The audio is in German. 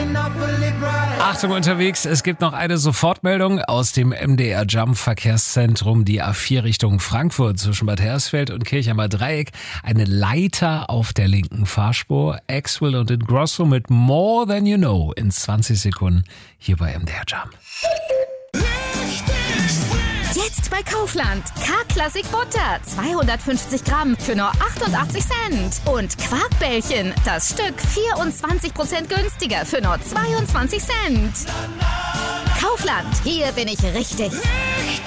Achtung unterwegs, es gibt noch eine Sofortmeldung aus dem MDR Jump Verkehrszentrum, die A4 Richtung Frankfurt zwischen Bad Hersfeld und Kirchheimer Dreieck. Eine Leiter auf der linken Fahrspur. Axwell und Ingrosso mit More Than You Know in 20 Sekunden hier bei MDR Jump. Jetzt bei Kaufland. K-Klassik Butter, 250 Gramm für nur 88 Cent. Und Quarkbällchen, das Stück 24% günstiger für nur 22 Cent. Kaufland, hier bin ich richtig.